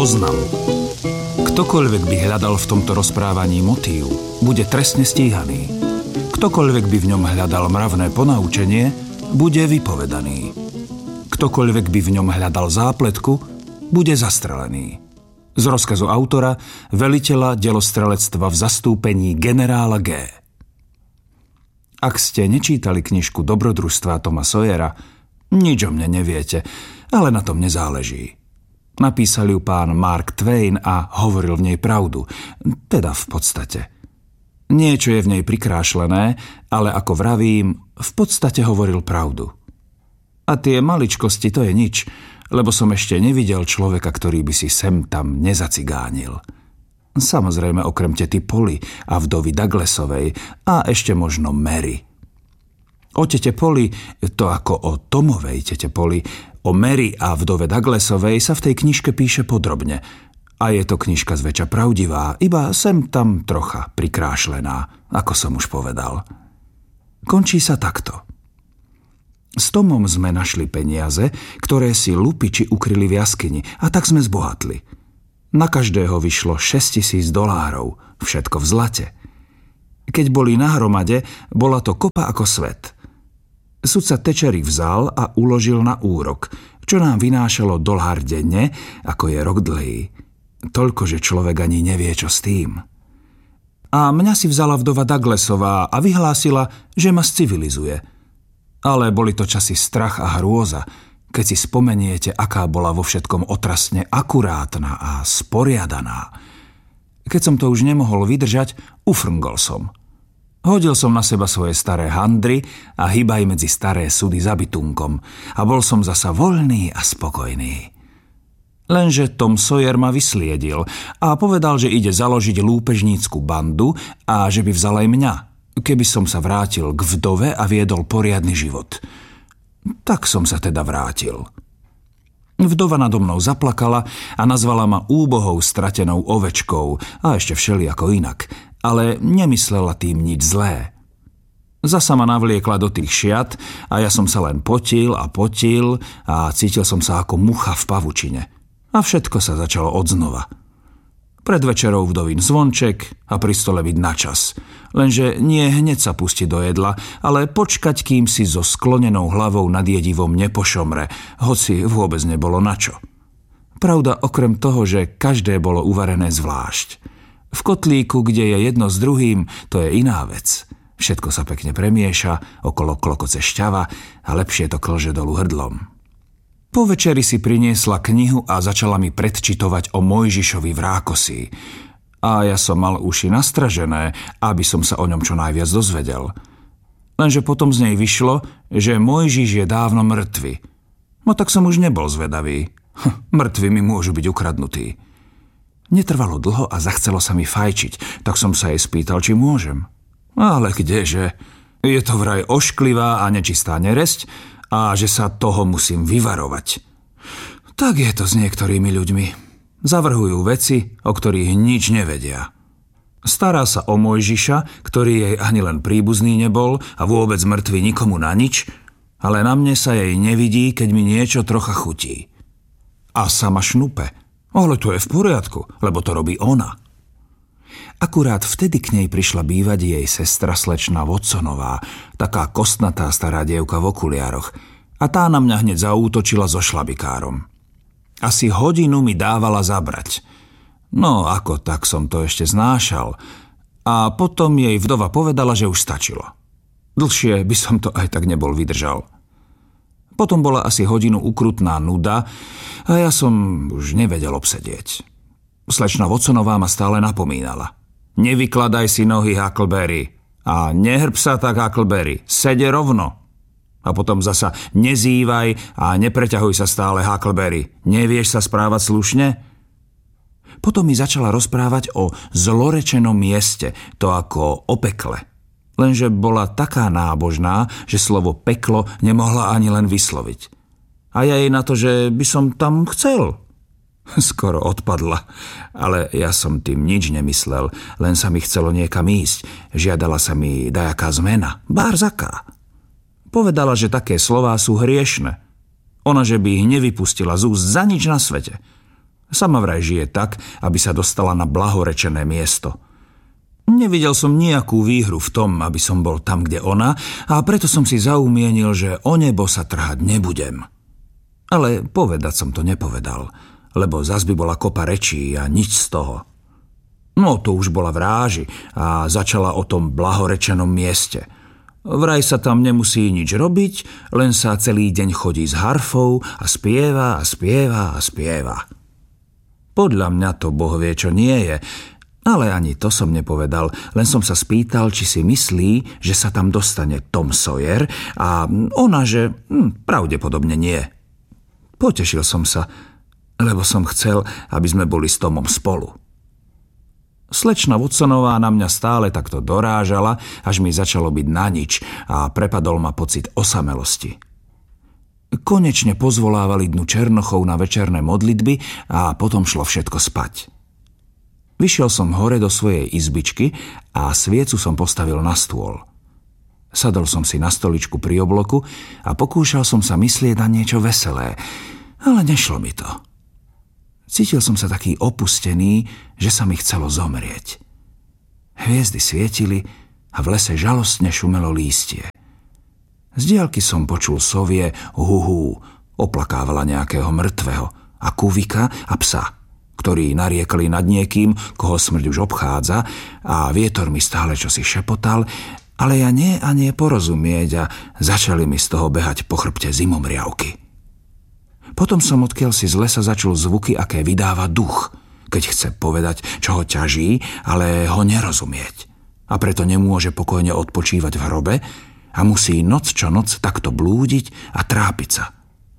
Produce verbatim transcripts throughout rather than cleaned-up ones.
Oznam. Ktokoľvek by hľadal v tomto rozprávaní motív, bude trestne stíhaný. Ktokoľvek by v ňom hľadal mravné ponaučenie, bude vypovedaný. Ktokoľvek by v ňom hľadal zápletku, bude zastrelený. Z rozkazu autora, veliteľa delostrelectva v zastúpení generála G. Ak ste nečítali knižku Dobrodružstvá Toma Sawyera, nič o mne neviete, ale na tom nezáleží. Napísal ju pán Mark Twain a hovoril v nej pravdu, teda v podstate. Niečo je v nej prikrášlené, ale ako vravím, v podstate hovoril pravdu. A tie maličkosti to je nič, lebo som ešte nevidel človeka, ktorý by si sem tam nezacigánil. Samozrejme okrem tety Polly a vdovy Douglasovej a ešte možno Mary. O tete Polly, to ako o Tomovej tete Polly, o Mary a vdove Douglasovej sa v tej knižke píše podrobne. A je to knižka zväčša pravdivá, iba sem tam trocha prikrášlená, ako som už povedal. Končí sa takto. S Tomom sme našli peniaze, ktoré si lupiči ukryli v jaskyni, a tak sme zbohatli. Na každého vyšlo šesťtisíc dolárov, všetko v zlate. Keď boli na hromade, bola to kopa ako svet. Sudca Tečery vzal a uložil na úrok, čo nám vynášalo dolár denne, ako je rok dlhý. Toľko, že človek ani nevie, čo s tým. A mňa si vzala vdova Douglasová a vyhlásila, že ma civilizuje. Ale boli to časy strach a hrôza, keď si spomeniete, aká bola vo všetkom otrasne akurátna a sporiadaná. Keď som to už nemohol vydržať, ufrngol som. Hodil som na seba svoje staré handry a hýbaj medzi staré sudy za bytunkom a bol som zasa voľný a spokojný. Lenže Tom Sawyer ma vysliedil a povedal, že ide založiť lúpežnícku bandu a že by vzal aj mňa, keby som sa vrátil k vdove a viedol poriadny život. Tak som sa teda vrátil. Vdova nado mnou zaplakala a nazvala ma úbohou stratenou ovečkou a ešte všelijako inak, ale nemyslela tým nič zlé. Zasa ma navliekla do tých šiat a ja som sa len potil a potil a cítil som sa ako mucha v pavučine. A všetko sa začalo odznova. Pred večerou vdovín zvonček a pri stole byť na čas. Lenže nie hneď sa pustiť do jedla, ale počkať, kým si so sklonenou hlavou nad jedivom nepošomre, hoci vôbec nebolo na čo. Pravda, okrem toho, že každé bolo uvarené zvlášť. V kotlíku, kde je jedno s druhým, to je iná vec. Všetko sa pekne premieša, okolo klokoce šťava a lepšie to klže dolu hrdlom. Po večeri si priniesla knihu a začala mi predčitovať o Mojžišovi v Rákosi. A ja som mal uši nastražené, aby som sa o ňom čo najviac dozvedel. Lenže potom z nej vyšlo, že Mojžiš je dávno mŕtvy. No tak som už nebol zvedavý. Hm, mŕtvi mi môžu byť ukradnutí. Netrvalo dlho a zachcelo sa mi fajčiť, tak som sa jej spýtal, či môžem. Ale kdeže? Je to vraj ošklivá a nečistá neresť, a že sa toho musím vyvarovať. Tak je to s niektorými ľuďmi. Zavrhujú veci, o ktorých nič nevedia. Stará sa o Mojžiša, ktorý jej ani len príbuzný nebol a vôbec mŕtvy nikomu na nič, ale na mne sa jej nevidí, keď mi niečo trocha chutí. A sama šnupe. Ale to je v poriadku, lebo to robí ona. Akurát vtedy k nej prišla bývať jej sestra slečna Watsonová, taká kostnatá stará dievka v okuliároch, a tá na mňa hneď zaútočila so šlabikárom. Asi hodinu mi dávala zabrať. No ako tak som to ešte znášal. A potom jej vdova povedala, že už stačilo. Dlhšie by som to aj tak nebol vydržal. Potom bola asi hodinu ukrutná nuda a ja som už nevedel obsedieť. Slečna Watsonová ma stále napomínala. Nevykladaj si nohy, Huckleberry. A nehrb sa tak, Huckleberry. Sede rovno. A potom zasa nezývaj a nepreťahuj sa stále, Huckleberry. Nevieš sa správať slušne? Potom mi začala rozprávať o zlorečenom mieste, to ako o pekle. Lenže bola taká nábožná, že slovo peklo nemohla ani len vysloviť. A ja jej na to, že by som tam chcel. Skoro odpadla, ale ja som tým nič nemyslel, len sa mi chcelo niekam ísť. Žiadala sa mi dajaká zmena, bárzaká. Povedala, že také slová sú hriešne. Ona, že by ich nevypustila z úst za nič na svete. Sama vraj žije tak, aby sa dostala na blahorečené miesto. Nevidel som nejakú výhru v tom, aby som bol tam, kde ona, a preto som si zaumienil, že o nebo sa trhať nebudem. Ale povedať som to nepovedal, lebo zas by bola kopa rečí a nič z toho. No to už bola v ráži a začala o tom blahorečenom mieste. Vraj sa tam nemusí nič robiť, len sa celý deň chodí s harfou a spieva a spieva a spieva. Podľa mňa to Boh vie, čo nie je, ale ani to som nepovedal, len som sa spýtal, či si myslí, že sa tam dostane Tom Sawyer, a ona, že hm, pravdepodobne nie. Potešil som sa, lebo som chcel, aby sme boli s Tomom spolu. Slečna Watsonová na mňa stále takto dorážala, až mi začalo byť na nič a prepadol ma pocit osamelosti. Konečne pozvolávali dnu Černochov na večerné modlitby a potom šlo všetko spať. Vyšiel som hore do svojej izbičky a sviecu som postavil na stôl. Sadol som si na stoličku pri obloku a pokúšal som sa myslieť na niečo veselé, ale nešlo mi to. Cítil som sa taký opustený, že sa mi chcelo zomrieť. Hviezdy svietili a v lese žalostne šumelo lístie. Z diaľky som počul sovie hu-hu, oplakávala nejakého mŕtvého, a kuvika a psa, ktorí nariekli nad niekým, koho smrť už obchádza, a vietor mi stále čosi šepotal, ale ja nie a nie porozumieť a začali mi z toho behať po chrbte zimomriavky. Potom som odkiaľ si z lesa začul zvuky, aké vydáva duch, keď chce povedať, čo ho ťaží, ale ho nerozumieť. A preto nemôže pokojne odpočívať v hrobe a musí noc čo noc takto blúdiť a trápiť sa.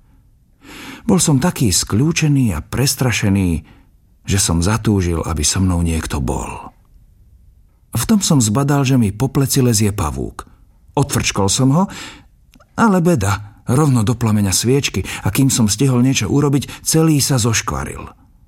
Bol som taký skľúčený a prestrašený, že som zatúžil, aby so mnou niekto bol. V tom som zbadal, že mi po pleci lezie pavúk. Odfrčkol som ho, ale beda, rovno do plameňa sviečky, a kým som stihol niečo urobiť, celý sa zoškvaril.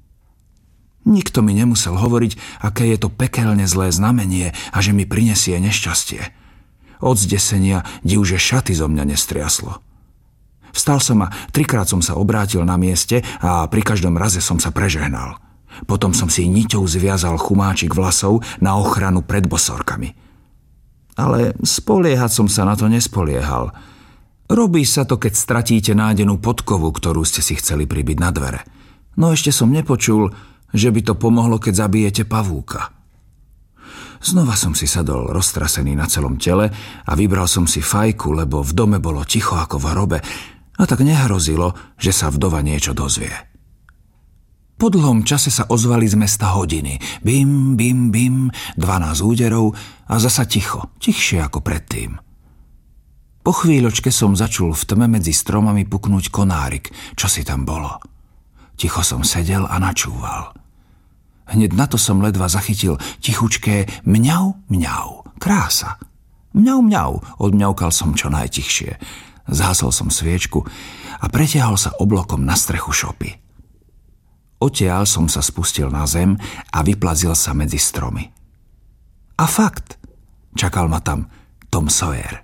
Nikto mi nemusel hovoriť, aké je to pekelne zlé znamenie a že mi prinesie nešťastie. Od zdesenia divže šaty zo mňa nestriaslo. Vstal som a trikrát som sa obrátil na mieste a pri každom raze som sa prežehnal. Potom som si niťou zviazal chumáčik vlasov na ochranu pred bosorkami. Ale spoliehať som sa na to nespoliehal. Robí sa to, keď stratíte nádenú podkovu, ktorú ste si chceli pribiť na dvere. No ešte som nepočul, že by to pomohlo, keď zabijete pavúka. Znova som si sadol roztrasený na celom tele a vybral som si fajku, lebo v dome bolo ticho ako v hrobe a tak nehrozilo, že sa vdova niečo dozvie. Po dlhom čase sa ozvali z mesta hodiny. Bim, bim, bim, dvanásť úderov a zasa ticho, tichšie ako predtým. Po chvíľočke som začul v tme medzi stromami puknúť konárik, čo si tam bolo. Ticho som sedel a načúval. Hneď na to som ledva zachytil tichučké mňau, mňau, krása. Mňau, mňau, odmňaukal som čo najtichšie. Zhasol som sviečku a pretiahol sa oblokom na strechu šopy. Odtiaľ som sa spustil na zem a vyplazil sa medzi stromy. A fakt, čakal ma tam Tom Sawyer.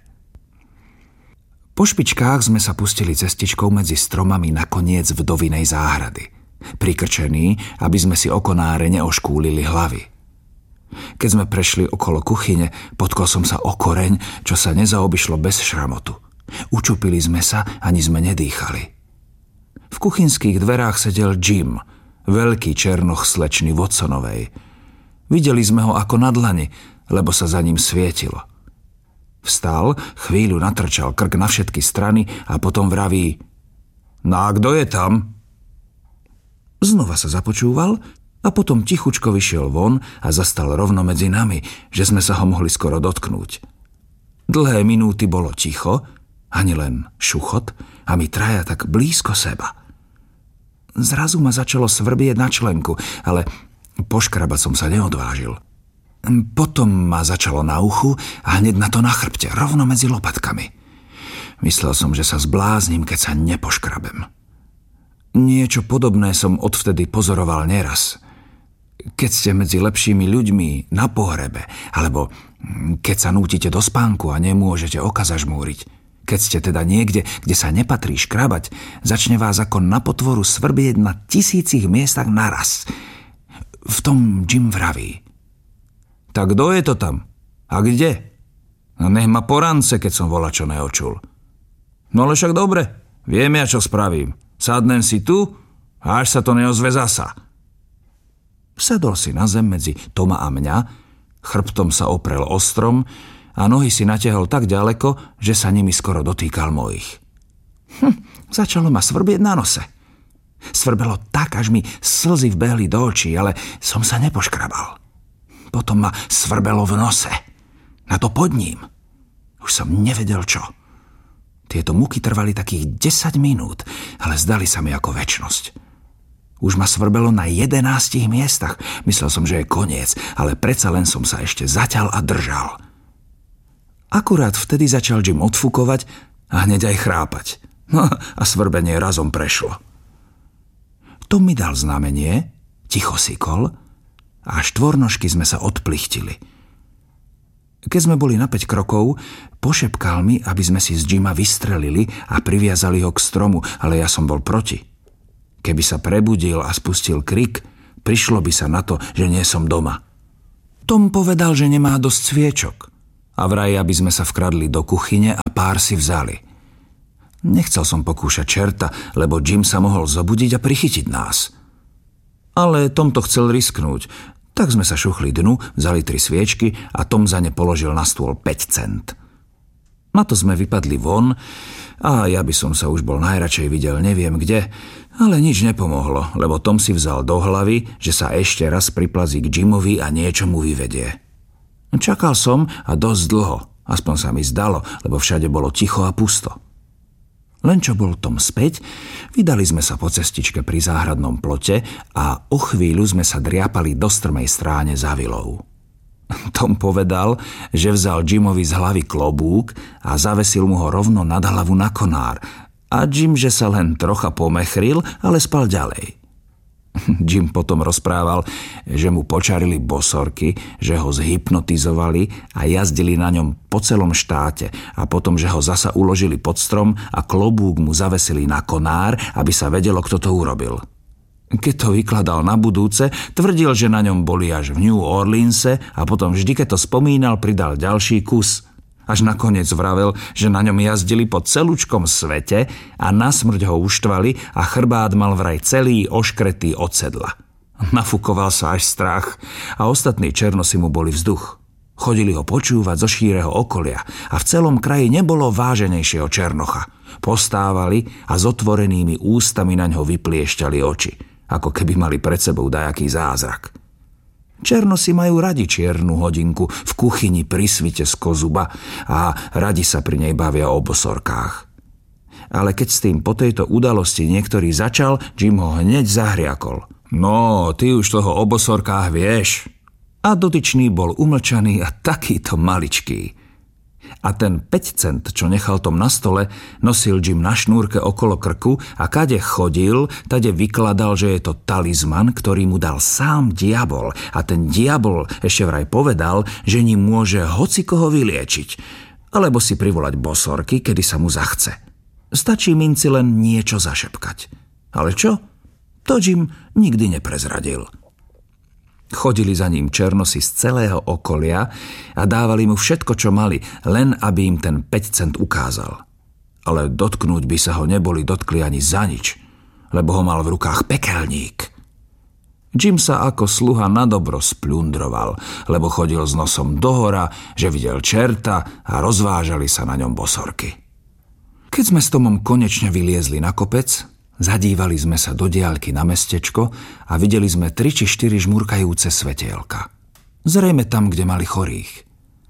Po špičkách sme sa pustili cestičkou medzi stromami na koniec vdovinej záhrady, prikrčení, aby sme si o konáre neoškúlili hlavy. Keď sme prešli okolo kuchyne, potkol som sa o koreň, čo sa nezaobišlo bez šramotu. Učupili sme sa, ani sme nedýchali. V kuchynských dverách sedel Jim, veľký černoch slečny Watsonovej. Videli sme ho ako na dlani, lebo sa za ním svietilo. Vstal, chvíľu natrčal krk na všetky strany a potom vraví: No a kto je tam? Znova sa započúval a potom tichučko vyšiel von a zastal rovno medzi nami, že sme sa ho mohli skoro dotknúť. Dlhé minúty bolo ticho, ani len šuchot, a my traja tak blízko seba. Zrazu ma začalo svrbieť na členku, ale poškrabať som sa neodvážil. Potom ma začalo na uchu a hneď na to na chrbte, rovno medzi lopatkami. Myslel som, že sa zbláznim, keď sa nepoškrabem. Niečo podobné som odvtedy pozoroval neraz. Keď ste medzi lepšími ľuďmi na pohrebe, alebo keď sa nútite do spánku a nemôžete oka zažmúriť, keď Keď ste teda niekde, kde sa nepatrí škrabať, začne vás ako na potvoru svrbieť na tisícich miestach naraz. V tom Jim vraví. Tak kto je to tam? A kde? No nech ma porance, keď som volačo neočul. No ale však dobre, viem ja, čo spravím. Sadnem si tu a až sa to neozve zasa. Sadol si na zem medzi Toma a mňa, chrbtom sa oprel o strom a nohy si natiahol tak ďaleko, že sa nimi skoro dotýkal mojich. Hm, začalo ma svrbieť na nose. Svrbelo tak, až mi slzy vbehli do očí, ale som sa nepoškrabal. Potom ma svrbelo v nose. Na to pod ním. Už som nevedel čo. Tieto muky trvali takých desať minút, ale zdali sa mi ako večnosť. Už ma svrbelo na jedenástich miestach. Myslel som, že je koniec, ale predsa len som sa ešte zaťal a držal. Akurát vtedy začal Jim odfukovať a hneď aj chrápať. No a svrbenie razom prešlo. Tom mi dal znamenie, ticho sykol a štvornožky sme sa odplichtili. Keď sme boli na päť krokov, pošepkal mi, aby sme si z Jima vystrelili a priviazali ho k stromu, ale ja som bol proti. Keby sa prebudil a spustil krik, prišlo by sa na to, že nie som doma. Tom povedal, že nemá dosť sviečok a vraj, aby sme sa vkradli do kuchyne a pár si vzali. Nechcel som pokúšať čerta, lebo Jim sa mohol zobudiť a prichytiť nás. Ale Tom to chcel risknúť, tak sme sa šuchli dnu, vzali tri sviečky a Tom za ne položil na stôl päť cent. Na to sme vypadli von a ja by som sa už bol najradšej videl neviem kde, ale nič nepomohlo, lebo Tom si vzal do hlavy, že sa ešte raz priplazí k Jimovi a niečo mu vyvedie. Čakal som a dosť dlho, aspoň sa mi zdalo, lebo všade bolo ticho a pusto. Len čo bol Tom späť, vydali sme sa po cestičke pri záhradnom plote a o chvíľu sme sa driapali do strmej stráne za vilou. Tom povedal, že vzal Jimovi z hlavy klobúk a zavesil mu ho rovno nad hlavu na konár a Jim, že sa len trocha pomechril, ale spal ďalej. Jim potom rozprával, že mu počarili bosorky, že ho zhypnotizovali a jazdili na ňom po celom štáte a potom, že ho zasa uložili pod strom a klobúk mu zavesili na konár, aby sa vedelo, kto to urobil. Keď to vykladal na budúce, tvrdil, že na ňom boli až v New Orleanse a potom vždy, keď to spomínal, pridal ďalší kus. Až nakoniec vravel, že na ňom jazdili po celúčkom svete a nasmrť ho uštvali a chrbát mal vraj celý oškretý od sedla. Nafukoval sa až strach a ostatní černosi mu boli vzduch. Chodili ho počúvať zo šíreho okolia a v celom kraji nebolo váženejšieho černocha. Postávali a s otvorenými ústami na ňo vypliešťali oči, ako keby mali pred sebou dajaký zázrak. Černosi majú radi čiernu hodinku v kuchyni pri svite z kozuba a radi sa pri nej bavia o bosorkách. Ale keď s tým po tejto udalosti niektorý začal, Jim ho hneď zahriakol. No, ty už toho o bosorkách vieš. A dotyčný bol umlčaný a takýto maličký. A ten päť cent, čo nechal Tom na stole, nosil Jim na šnúrke okolo krku a kade chodil, tade vykladal, že je to talizman, ktorý mu dal sám diabol. A ten diabol ešte vraj povedal, že ním môže hocikoho vyliečiť, alebo si privolať bosorky, kedy sa mu zachce. Stačí minci len niečo zašepkať. Ale čo? To Jim nikdy neprezradil. Chodili za ním černosi z celého okolia a dávali mu všetko, čo mali, len aby im ten päť cent ukázal. Ale dotknúť by sa ho neboli dotkli ani za nič, lebo ho mal v rukách pekelník. Jim sa ako sluha na dobro spľundroval, lebo chodil s nosom dohora, že videl čerta a rozvážali sa na ňom bosorky. Keď sme s Tomom konečne vyliezli na kopec, zadívali sme sa do diaľky na mestečko a videli sme tri či štyri žmurkajúce svetielka. Zrejme tam, kde mali chorých.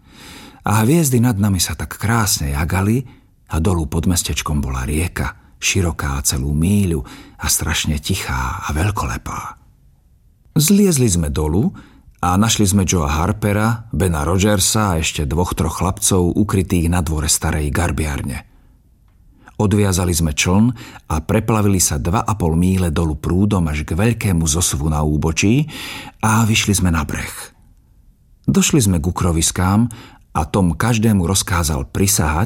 A hviezdy nad nami sa tak krásne jagali a dolu pod mestečkom bola rieka, široká celú míľu a strašne tichá a veľkolepá. Zliezli sme dolu a našli sme Joea Harpera, Bena Rogersa a ešte dvoch, troch chlapcov ukrytých na dvore starej garbiarne. Odviazali sme čln a preplavili sa dva a pol míle dolu prúdom až k veľkému zosuvu na úbočí a vyšli sme na breh. Došli sme k ukroviskám a Tom každému rozkázal prisahať,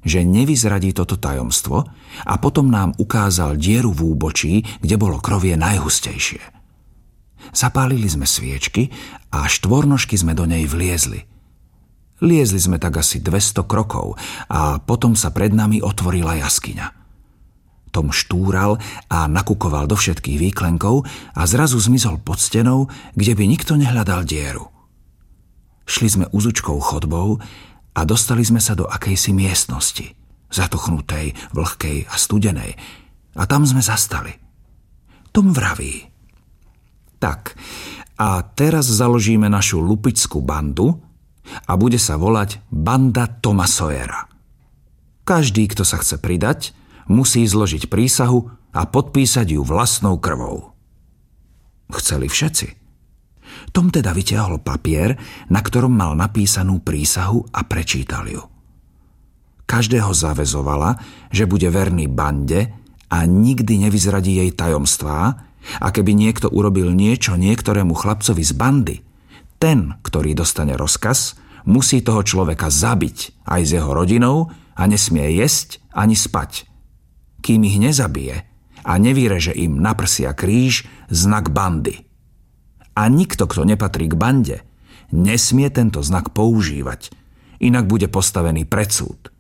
že nevyzradí toto tajomstvo a potom nám ukázal dieru v úbočí, kde bolo krovie najhustejšie. Zapálili sme sviečky a štvornožky sme do nej vliezli. Liezli sme tak asi dvesto krokov a potom sa pred nami otvorila jaskyňa. Tom štúral a nakukoval do všetkých výklenkov a zrazu zmizol pod stenou, kde by nikto nehľadal dieru. Šli sme uzučkou chodbou a dostali sme sa do akejsi miestnosti, zatuchnutej, vlhkej a studenej. A tam sme zastali. Tom vraví: tak, a teraz založíme našu lupičskú bandu a bude sa volať Banda Toma Sawyera. Každý, kto sa chce pridať, musí zložiť prísahu a podpísať ju vlastnou krvou. Chceli všetci. Tom teda vytiahol papier, na ktorom mal napísanú prísahu a prečítal ju. Každého zaväzovala, že bude verný bande a nikdy nevyzradí jej tajomstvá, a keby niekto urobil niečo niektorému chlapcovi z bandy, ten, ktorý dostane rozkaz, musí toho človeka zabiť aj s jeho rodinou a nesmie jesť ani spať. Kým ich nezabije a nevyreže im na prsia kríž, znak bandy. A nikto, kto nepatrí k bande, nesmie tento znak používať, inak bude postavený pred súd.